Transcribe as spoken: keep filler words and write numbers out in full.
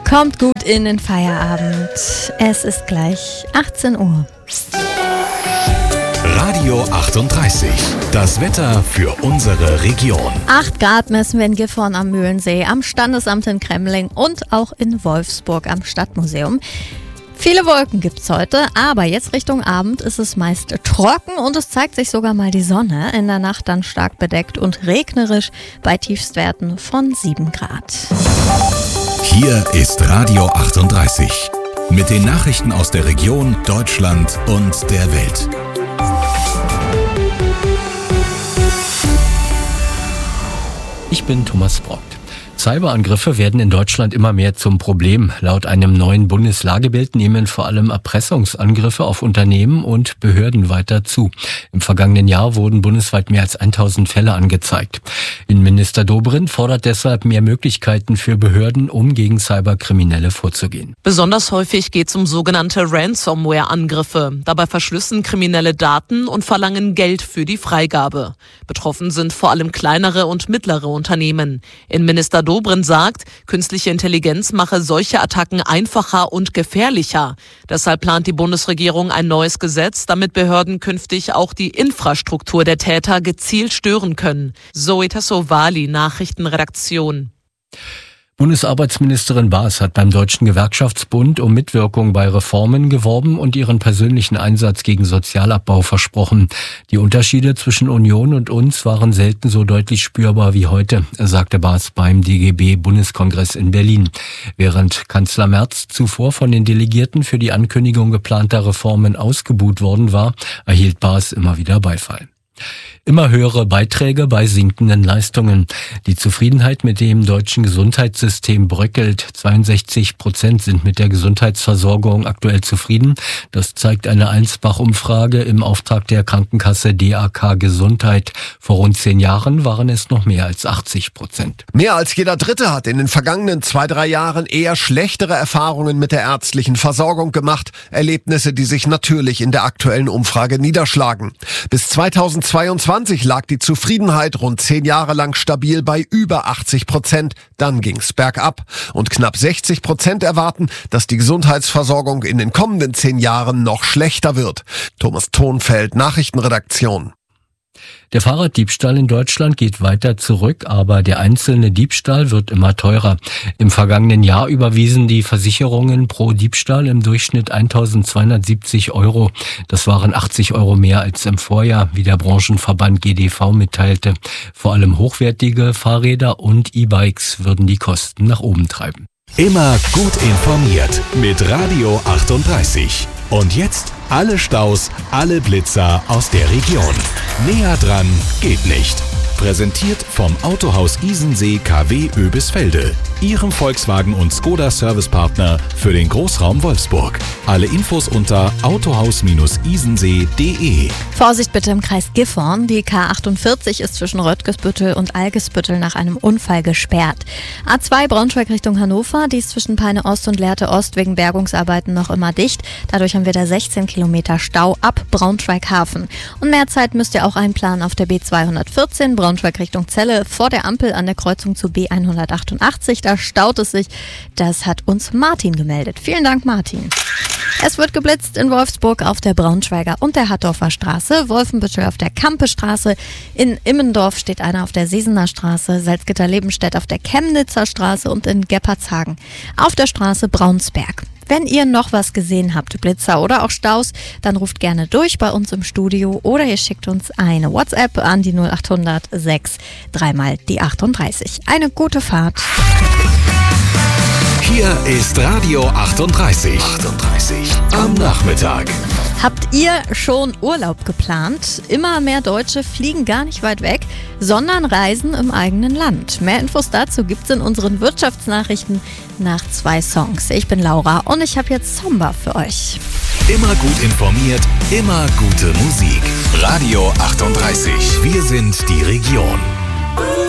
Kommt gut in den Feierabend. Es ist gleich achtzehn Uhr. Radio achtunddreißig. Das Wetter für unsere Region. acht Grad messen wir in Gifhorn am Mühlensee, am Standesamt in Kremling und auch in Wolfsburg am Stadtmuseum. Viele Wolken gibt's heute, aber jetzt Richtung Abend ist es meist trocken und es zeigt sich sogar mal die Sonne. In der Nacht dann stark bedeckt und regnerisch bei Tiefstwerten von sieben Grad. Hier ist Radio achtunddreißig. Mit den Nachrichten aus der Region, Deutschland und der Welt. Ich bin Thomas Brockt. Cyberangriffe werden in Deutschland immer mehr zum Problem. Laut einem neuen Bundeslagebild nehmen vor allem Erpressungsangriffe auf Unternehmen und Behörden weiter zu. Im vergangenen Jahr wurden bundesweit mehr als tausend Fälle angezeigt. Innenminister Dobrindt fordert deshalb mehr Möglichkeiten für Behörden, um gegen Cyberkriminelle vorzugehen. Besonders häufig geht es um sogenannte Ransomware-Angriffe. Dabei verschlüsseln Kriminelle Daten und verlangen Geld für die Freigabe. Betroffen sind vor allem kleinere und mittlere Unternehmen. Innenminister Dobrindt sagt, künstliche Intelligenz mache solche Attacken einfacher und gefährlicher. Deshalb plant die Bundesregierung ein neues Gesetz, damit Behörden künftig auch die Infrastruktur der Täter gezielt stören können. Zoe Tassovali, Nachrichtenredaktion. Bundesarbeitsministerin Baas hat beim Deutschen Gewerkschaftsbund um Mitwirkung bei Reformen geworben und ihren persönlichen Einsatz gegen Sozialabbau versprochen. Die Unterschiede zwischen Union und uns waren selten so deutlich spürbar wie heute, sagte Baas beim D G B-Bundeskongress in Berlin. Während Kanzler Merz zuvor von den Delegierten für die Ankündigung geplanter Reformen ausgebuht worden war, erhielt Baas immer wieder Beifall. Immer höhere Beiträge bei sinkenden Leistungen. Die Zufriedenheit mit dem deutschen Gesundheitssystem bröckelt. zweiundsechzig Prozent sind mit der Gesundheitsversorgung aktuell zufrieden. Das zeigt eine Allensbach-Umfrage im Auftrag der Krankenkasse D A K Gesundheit. Vor rund zehn Jahren waren es noch mehr als achtzig Prozent. Mehr als jeder Dritte hat in den vergangenen zwei, drei Jahren eher schlechtere Erfahrungen mit der ärztlichen Versorgung gemacht. Erlebnisse, die sich natürlich in der aktuellen Umfrage niederschlagen. Bis zweitausendzweiundzwanzig lag die Zufriedenheit rund zehn Jahre lang stabil bei über achtzig Prozent. Dann ging's bergab. Und knapp sechzig Prozent erwarten, dass die Gesundheitsversorgung in den kommenden zehn Jahren noch schlechter wird. Thomas Thonfeld, Nachrichtenredaktion. Der Fahrraddiebstahl in Deutschland geht weiter zurück, aber der einzelne Diebstahl wird immer teurer. Im vergangenen Jahr überwiesen die Versicherungen pro Diebstahl im Durchschnitt eintausendzweihundertsiebzig Euro. Das waren achtzig Euro mehr als im Vorjahr, wie der Branchenverband G D V mitteilte. Vor allem hochwertige Fahrräder und E-Bikes würden die Kosten nach oben treiben. Immer gut informiert mit Radio achtunddreißig. Und jetzt alle Staus, alle Blitzer aus der Region. Näher dran geht nicht. Präsentiert vom Autohaus Isensee K W Oebisfelde, Ihrem Volkswagen und Skoda Servicepartner für den Großraum Wolfsburg. Alle Infos unter autohaus isensee punkt de. Vorsicht bitte im Kreis Gifhorn. Die K achtundvierzig ist zwischen Röttgesbüttel und Algesbüttel nach einem Unfall gesperrt. A zwei Braunschweig Richtung Hannover, die ist zwischen Peine Ost und Lehrte Ost wegen Bergungsarbeiten noch immer dicht. Dadurch haben wir da sechzehn Kilometer Stau ab Braunschweig-Hafen. Und mehr Zeit müsst ihr auch einplanen auf der B zweihundertvierzehn Braunschweig Richtung Celle vor der Ampel an der Kreuzung zu B hundertachtundachtzig. Da staut es sich. Das hat uns Martin gemeldet. Vielen Dank, Martin. Es wird geblitzt in Wolfsburg auf der Braunschweiger und der Hattorfer Straße, Wolfenbüttel auf der Kampestraße, in Immendorf steht einer auf der Sesener Straße, Salzgitter-Lebenstedt auf der Chemnitzer Straße und in Geppartshagen auf der Straße Braunsberg. Wenn ihr noch was gesehen habt, Blitzer oder auch Staus, dann ruft gerne durch bei uns im Studio oder ihr schickt uns eine WhatsApp an die null achthundert sechs dreimal die achtunddreißig. Eine gute Fahrt. Hier ist Radio achtunddreißig. achtunddreißig am Nachmittag. Habt ihr schon Urlaub geplant? Immer mehr Deutsche fliegen gar nicht weit weg, sondern reisen im eigenen Land. Mehr Infos dazu gibt's in unseren Wirtschaftsnachrichten nach zwei Songs. Ich bin Laura und ich habe jetzt Zomba für euch. Immer gut informiert, immer gute Musik. Radio achtunddreißig. Wir sind die Region.